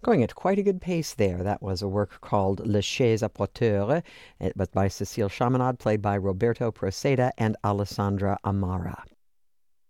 Going at quite a good pace there. That was a work called Le Chais à Porteur. It was by Cécile Chaminade, played by Roberto Proceda and Alessandra Amara.